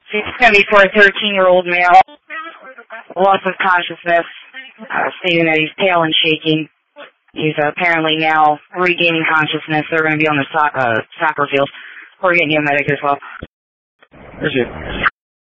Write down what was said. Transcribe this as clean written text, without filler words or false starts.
It's going to be for a 13-year-old male. Loss of consciousness, stating that he's pale and shaking. He's apparently now regaining consciousness. They're going to be on the soccer field. We're getting you a medic as well. Where's it?